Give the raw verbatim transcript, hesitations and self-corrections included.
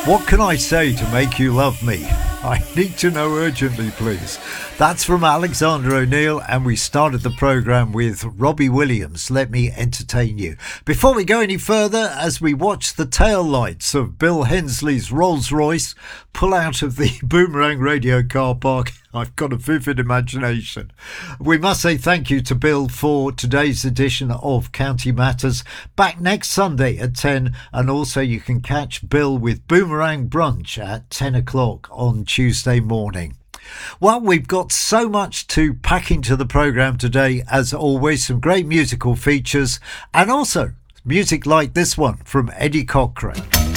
What can I say to make you love me? I need to know urgently, please. That's from Alexander O'Neal, and we started the programme with Robbie Williams, Let Me Entertain You. Before we go any further, as we watch the tail lights of Bill Hensley's Rolls Royce pull out of the Boomerang Radio car park, I've got a vivid imagination. We must say thank you to Bill for today's edition of County Matters. Back next Sunday at ten, and also you can catch Bill with Boomerang Brunch at ten o'clock on Tuesday morning. Well, we've got so much to pack into the programme today. As always, some great musical features and also music like this one from Eddie Cochran.